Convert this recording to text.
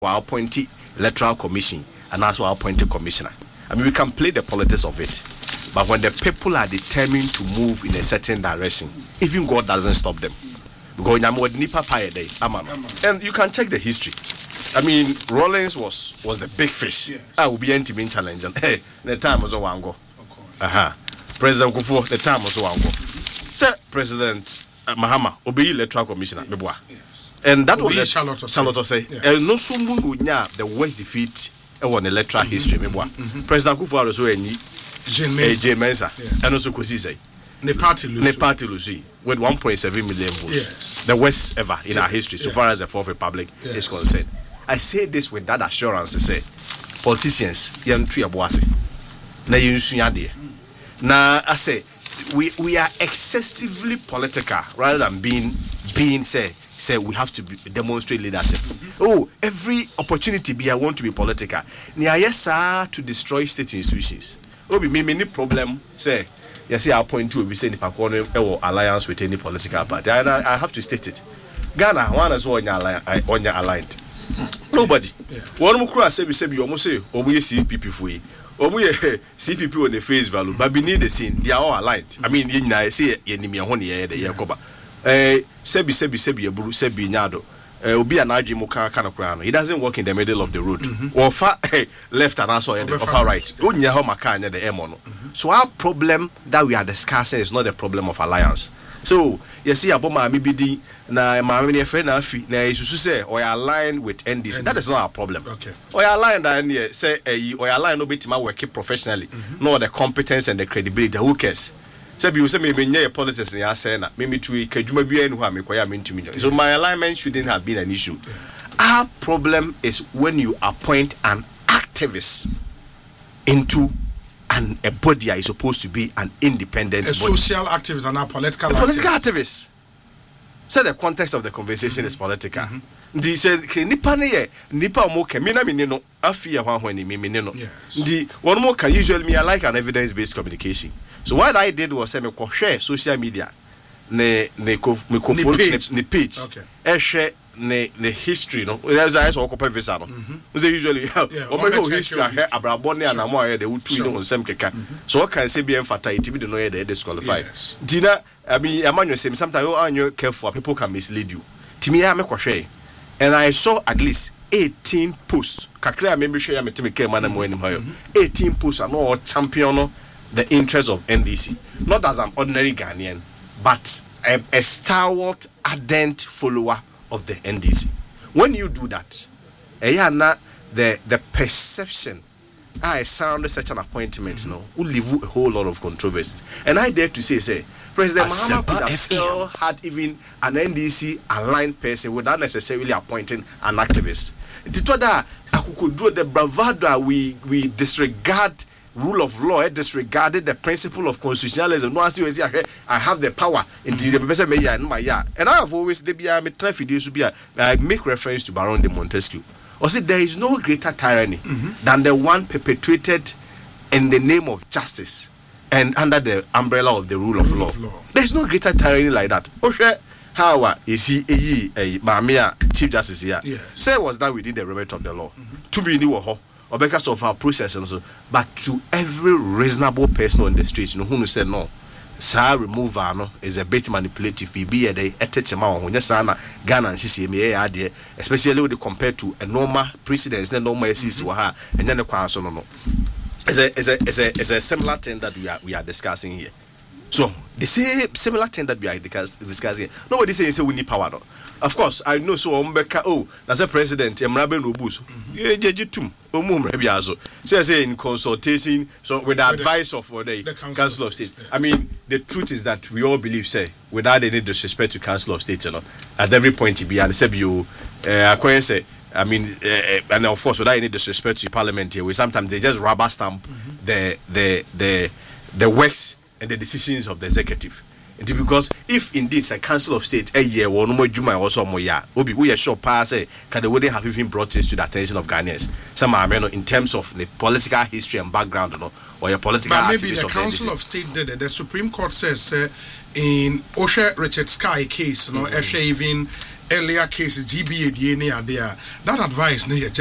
our appointee electoral commission and also our appointed commissioner. I mean, we can play the politics of it, but when the people are determined to move in a certain direction, even God doesn't stop them. Because and you can check the history. I mean, Rawlings was the big fish. Yes. I will be anti-main challenge. Hey, the time was a wango. President Kufuor, the time was a wango. Sir, President Mahama, obey electoral commissioner. Yes. And that was Charlotte say. And no someone would know the worst defeat on electoral history. President Kufuor also any J. Mensa and also Kosise. Ne party Lucy with 1.7 million votes. Yes. The worst ever in our history, so far as the Fourth Republic is concerned. I say this with that assurance to say, politicians, young tree na yunsunyade. Na I say we are excessively political rather than being say we have to demonstrate leadership. Oh, every opportunity I want to be political. Nia yes to destroy state institutions. Oh, be many problem say. Yes, I point to be saying if I call alliance with any political party. I have to state it. Ghana, one as well on your aligned. Nobody. One more cross say you almost say, or we CPP for you, or we CPP on the face value, but beneath the scene, they are all aligned. I mean, I say enemy honey, the Yakoba. Sebi Nyado. Be an Ajimoka kind of crown. He doesn't work in the middle of the road. Or far left and also or far right. So our problem that we are discussing is not the problem of alliance. So you see Aboma Mibidi na my friend Afi na you say or aligned with NDC. That is not our problem. Okay. Or aligned and say or aligned no bit working professionally, nor the competence and the credibility. Who cares? So politics in Asena, maybe to Kajuma Bien who I'm into me. So my alignment shouldn't have been an issue. Our problem is when you appoint an activist into a body that is supposed to be an independent body. Social activist and a political activist. So the context of the conversation is political. They said, Nipa moke, mina minino, afia when the one more can usually me, I like an evidence based communication. So what I did was say, share social media, ne page, share ne history, no. As I saw, copy visa, no. They usually help. Or maybe history, Abrabone and Amoy, the Utu, on some keka. So what can say be fatality? We don't know they disqualified. Dina, I mean, Emmanuel said sometimes you careful, people can mislead you. Timmy, I'm a share. And I saw at least 18 posts. Kakrea membership I'm to become man and 18 posts are not champion the interest of NDC. Not as an ordinary Ghanaian, but a stalwart, ardent follower of the NDC. When you do that, the perception I sound such an appointment will leave a whole lot of controversy. And I dare to say President Mahama could have still had even an NDC aligned person without necessarily appointing an activist. The bravado we disregard rule of law, disregarded the principle of constitutionalism. No, I have the power into the person and I have always I make reference to Baron de Montesquieu. Or say there is no greater tyranny than the one perpetrated in the name of justice and under the umbrella of the rule of law. There is no greater tyranny like that. How is he a Mamia Chief Justice here? Say was that within the remit of the law. To be new or because of our process and so, but to every reasonable person on the streets, who said no. Sa removal no is a bit manipulative. We be a day etchema on Yasana, Ghana and CCMA idea, especially with compared to a normal precedence, no normal SEC waha, and then the council no. It's a similar thing that we are discussing here. So the same similar thing that we are discussing here. Nobody says we need power no. Of course, I know so as a president, Emrabe Nobuso. Say in consultation, so with the advice of the Council of State. I mean, the truth is that we all believe, without any disrespect to Council of State, at every point he be and I mean, and of course, without any disrespect to Parliament here, sometimes they just rubber stamp the works and the decisions of the executive. Because if indeed a Council of State a year or no more Juma or some more we are sure pass can they wouldn't have even brought this to the attention of Ghanaians. Some are in terms of the political history and background, or your political. But maybe the Council of State did it. The Supreme Court says in Osher Richard Sky case, even earlier cases GBA DNA are there. That advice near